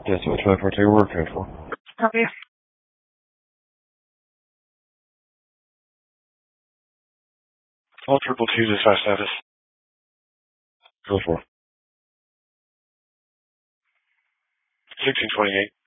Yes, what 24 take work code for? Copy. All 222 dispatch status. Go for 1628.